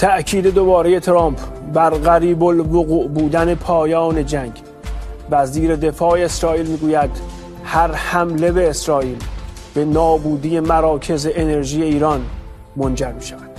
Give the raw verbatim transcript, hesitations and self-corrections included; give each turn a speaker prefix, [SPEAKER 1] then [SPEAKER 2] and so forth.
[SPEAKER 1] تأکید دوباره ترامپ بر قریب الوقوع بودن پایان جنگ. وزیر دفاع اسرائیل میگوید هر حمله به اسرائیل به نابودی مراکز انرژی ایران منجر می شود.